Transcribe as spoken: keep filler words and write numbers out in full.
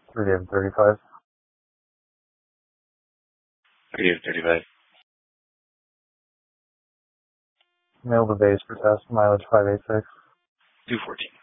three David thirty-five. three David thirty-five. Mail the base for test, mileage five eight six. two fourteen.